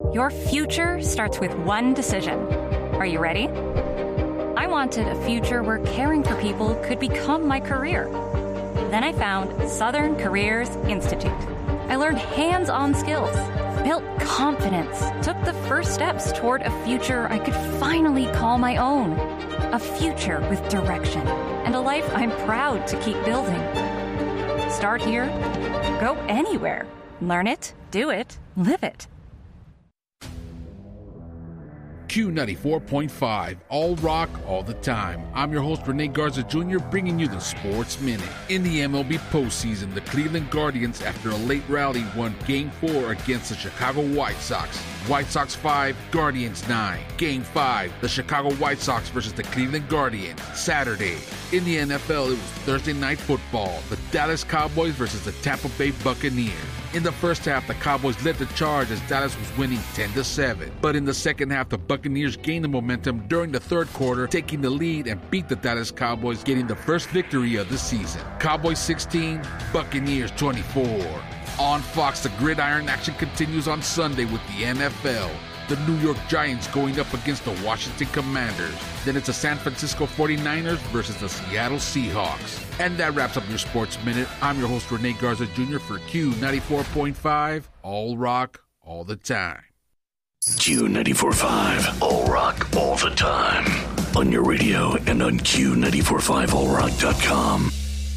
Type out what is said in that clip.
Your future starts with one decision. Are you ready? I wanted a future where caring for people could become my career. Then I found Southern Careers Institute. I learned hands-on skills, built confidence, took the first steps toward a future I could finally call my own. A future with direction and a life I'm proud to keep building. Start here, go anywhere. Learn it, do it, live it. Q94.5, all rock, all the time. I'm your host, Rene Garza Jr., bringing you the Sports Minute. In the MLB postseason, the Cleveland Guardians, after a late rally, won Game 4 against the Chicago White Sox. White Sox 5, Guardians 9. Game 5, the Chicago White Sox versus the Cleveland Guardians. Saturday. In the NFL, it was Thursday Night Football. The Dallas Cowboys versus the Tampa Bay Buccaneers. In the first half, the Cowboys led the charge as Dallas was winning 10-7. But in the second half, the Buccaneers gained the momentum during the third quarter, taking the lead and beat the Dallas Cowboys, getting the first victory of the season. Cowboys 16, Buccaneers 24. On Fox, the gridiron action continues on Sunday with the NFL. The New York Giants going up against the Washington Commanders. Then it's the San Francisco 49ers versus the Seattle Seahawks. And that wraps up your Sports Minute. I'm your host, Rene Garza Jr. for Q94.5, all rock, all the time. Q94.5, all rock, all the time. On your radio and on Q945allrock.com.